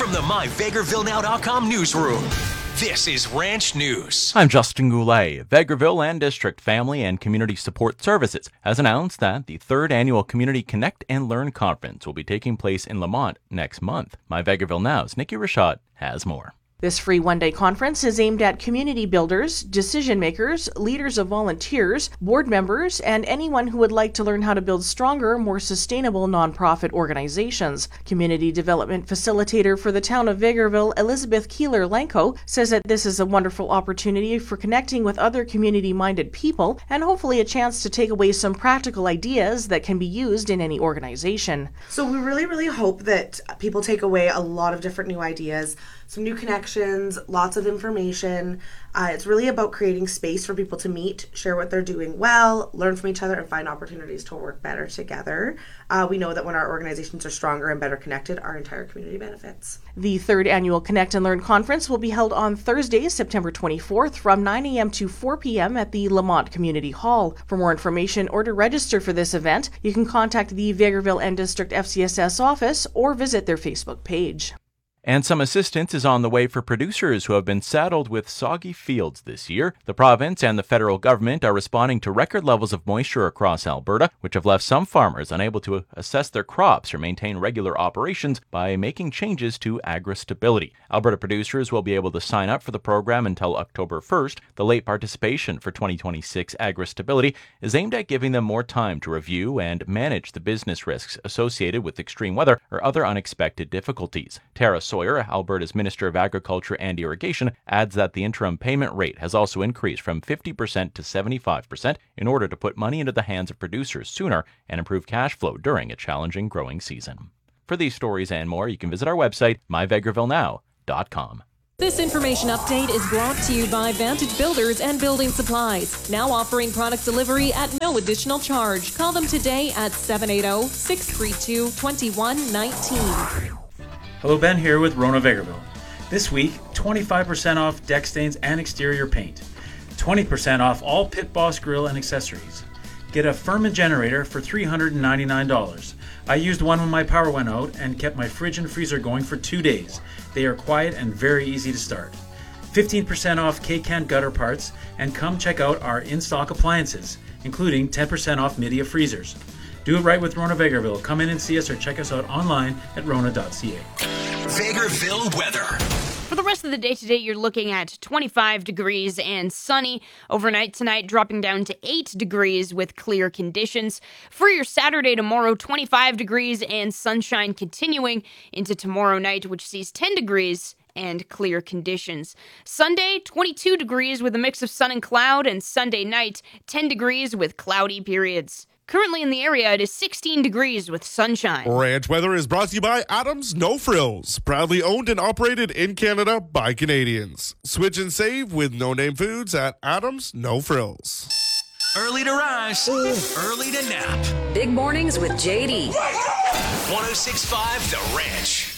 from the MyVegrevilleNow.com newsroom, this is Ranch News. I'm Justin Goulet. Vegreville and District Family and Community Support Services has announced that the third annual Community Connect and Learn Conference will be taking place in Lamont next month. MyVegreville Now's Nikki Rashad has more. This free one-day conference is aimed at community builders, decision makers, leaders of volunteers, board members, and anyone who would like to learn how to build stronger, more sustainable nonprofit organizations. Community development facilitator for the town of Vegreville, Elizabeth Keeler-Lanko, says that this is a wonderful opportunity for connecting with other community-minded people and hopefully a chance to take away some practical ideas that can be used in any organization. So we really hope that people take away a lot of different new ideas, some new connections, lots of information. It's really about creating space for people to meet, share what they're doing well, learn from each other, and find opportunities to work better together. We know that when our organizations are stronger and better connected, our entire community benefits. The third annual Connect and Learn Conference will be held on Thursday, September 24th from 9 a.m. to 4 p.m. at the Lamont Community Hall. For more information or to register for this event, you can contact the Vegreville and District FCSS office or visit their Facebook page. And some assistance is on the way for producers who have been saddled with soggy fields this year. The province and the federal government are responding to record levels of moisture across Alberta, which have left some farmers unable to assess their crops or maintain regular operations by making changes to agri-stability. Alberta producers will be able to sign up for the program until October 1st. The late participation for 2026 agri-stability is aimed at giving them more time to review and manage the business risks associated with extreme weather or other unexpected difficulties. Tara Sawyer, Alberta's Minister of Agriculture and Irrigation, adds that the interim payment rate has also increased from 50% to 75% in order to put money into the hands of producers sooner and improve cash flow during a challenging growing season. For these stories and more, you can visit our website, myvegrevillenow.com. This information update is brought to you by Vantage Builders and Building Supplies, now offering product delivery at no additional charge. Call them today at 780-632-2119. Hello, Ben here with Rona Vegreville. This week, 25% off deck stains and exterior paint. 20% off all Pit Boss grill and accessories. Get a Furman generator for $399. I used one when my power went out and kept my fridge and freezer going for 2 days. They are quiet and very easy to start. 15% off K-Can gutter parts, and come check out our in-stock appliances, including 10% off Midea freezers. Do it right with Rona Vegreville. Come in and see us or check us out online at rona.ca. Vegreville weather. For the rest of the day today, you're looking at 25 degrees and sunny. Overnight tonight, dropping down to 8 degrees with clear conditions. For your Saturday tomorrow, 25 degrees and sunshine continuing into tomorrow night, which sees 10 degrees and clear conditions. Sunday, 22 degrees with a mix of sun and cloud, and Sunday night, 10 degrees with cloudy periods. Currently in the area, it is 16 degrees with sunshine. Ranch weather is brought to you by Adams No Frills, proudly owned and operated in Canada by Canadians. Switch and save with No Name Foods at Adams No Frills. Early to rise, early to nap. Big mornings with JD. 106.5 The Ranch.